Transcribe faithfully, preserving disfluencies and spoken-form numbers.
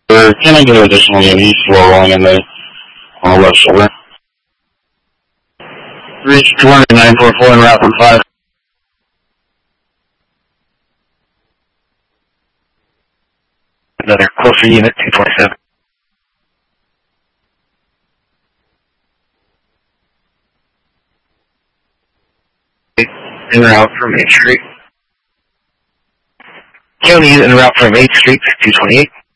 Or can I get an additional unit floor rolling in the, on the left shoulder? Reach two hundred nine four four and route one five. Another closer unit, two twenty-seven. En route from eighth Street. County unit en route from eighth Street, two twenty-eight.